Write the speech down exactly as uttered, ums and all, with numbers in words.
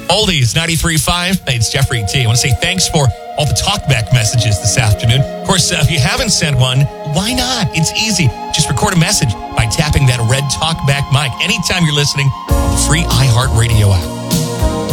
Oldies ninety-three point five. Hey, it's Jeffrey T. I want to say thanks for all the talkback messages this afternoon. Of course, uh, if you haven't sent one, why not? It's easy. Just record a message by tapping that red talkback mic anytime you're listening on the free iHeartRadio app.